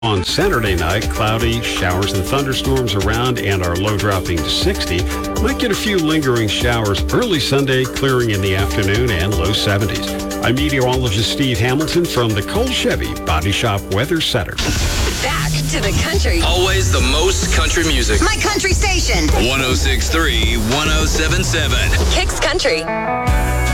On Saturday night, cloudy, showers and thunderstorms around, and our low dropping to 60. Might get a few lingering showers early Sunday, clearing in the afternoon and low 70s. I'm meteorologist Steve Hamilton from the Cole Chevy Body Shop Weather Center. Back to the country. Always the most country music. My country station. 106.3, 107.7. Kicks Country.